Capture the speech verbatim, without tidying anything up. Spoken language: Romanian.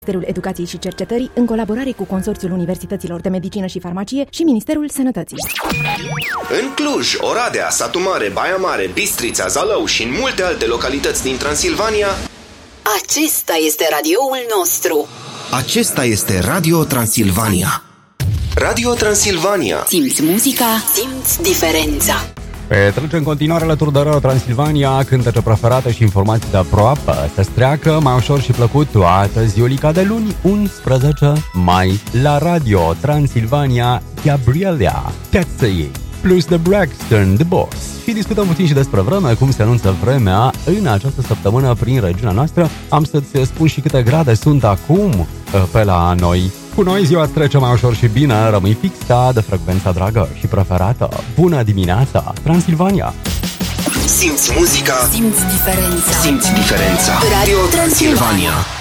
Ministerul Educației și Cercetării, în colaborare cu Consorțiul Universităților de Medicină și Farmacie și Ministerul Sănătății. În Cluj, Oradea, Satu Mare, Baia Mare, Bistrița, Zalău și în multe alte localități din Transilvania, acesta este radioul nostru. Acesta este Radio Transilvania. Radio Transilvania. Simți muzica, simți diferența. Petrece în continuare alături de Radio Transilvania, cântece preferate și informații de aproape. Se streacă mai ușor și plăcut toată ziulica de luni, unsprezece mai, la Radio Transilvania, Gabriela, Tetzei, plus The Braxton, The Boss. Și discutăm puțin și despre vreme, cum se anunță vremea în această săptămână prin regiunea noastră. Am să-ți spun și câte grade sunt acum pe la noi. Cu noi ziua îți trece mai ușor și bine, rămâi fixat de frecvența dragă și preferată. Bună dimineața, Transilvania! Simți muzica, simți diferența. Simți diferența. Radio Transilvania.